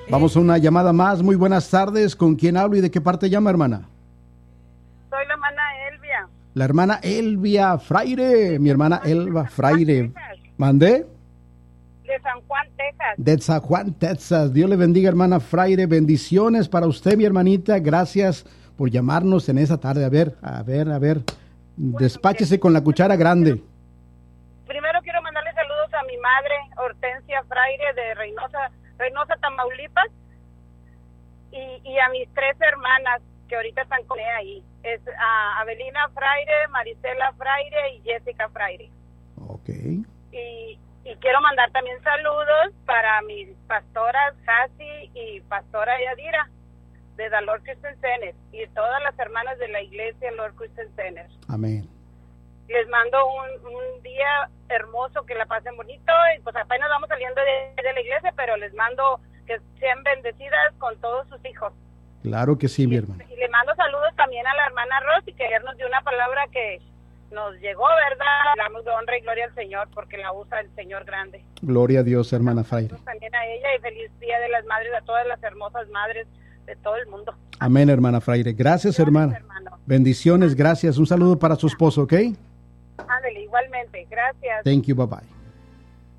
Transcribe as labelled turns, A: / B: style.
A: Vamos a una llamada más. Muy buenas tardes. ¿Con quién hablo y de qué parte llama, hermana?
B: Soy la hermana Elvia.
A: La hermana Elvia Fraire. Mi hermana Elva Fraire. ¿Mandé?
B: De San Juan, Texas.
A: De San Juan, Texas. Dios le bendiga, hermana Fraire. Bendiciones para usted, mi hermanita. Gracias por llamarnos en esa tarde. A ver. Despáchese con la cuchara grande.
B: Primero quiero mandarle saludos a mi madre, Hortensia Fraire, de Reynosa, Tamaulipas, y a mis 3 hermanas que ahorita están con ella ahí. Es Avelina Fraire, Marisela Fraire y Jessica Fraire.
A: Ok.
B: Y quiero mandar también saludos para mis pastoras Hasi y pastora Yadira de The Lord Christian Center y todas las hermanas de la iglesia Lord Christian Center.
A: Amén.
B: Les mando un día hermoso, que la pasen bonito, y pues apenas vamos saliendo de la iglesia, pero les mando que sean bendecidas con todos sus hijos.
A: Claro que sí, mi hermana.
B: Y le mando saludos también a la hermana Rosy, que ayer nos dio una palabra que nos llegó, ¿verdad? Le damos honra y gloria al Señor, porque la usa el Señor grande.
A: Gloria a Dios, hermana Fraire.
B: También a ella, y feliz Día de las Madres a todas las hermosas madres de todo el mundo.
A: Amén, hermana Fraire. Gracias, hermana.
B: Hermano.
A: Bendiciones, gracias. Un saludo para su esposo, ¿ok?
B: Ándale, igualmente. Gracias.
A: Thank you, bye-bye.